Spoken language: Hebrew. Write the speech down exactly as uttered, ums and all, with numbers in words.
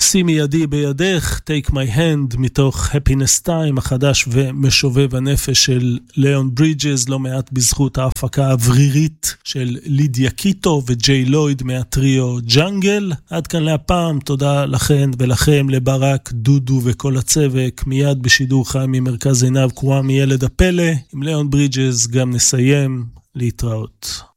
שימי ידי בידך, Take My Hand, מתוך Happiness Time, החדש ומשובב הנפש של ליאון ברידג'ס, לא מעט בזכות ההפקה האוורירית של לידיה קיטו וג'יי לויד מהטריו ג'אנגל. עד כאן להפעם, תודה לכן ולכם, לברק, דודו וכל הצוות, מיד בשידור חי ממרכז עיניו קרואה מילד הפלא, עם ליאון ברידג'ס גם נסיים, להתראות.